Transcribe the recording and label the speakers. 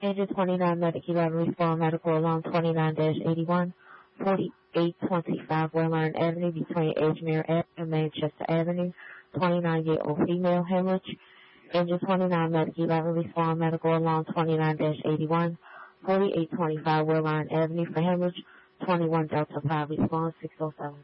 Speaker 1: Engine 29 Medic 11 respond medical alarm 29-81, 4825 Wellern Avenue between Edgemere Avenue and Manchester Avenue, 29-year-old female hemorrhage. Engine 29 Medic 11 respond medical alarm 29-81, 4825 Wellern Avenue for hemorrhage, 21 Delta 5 respond 607.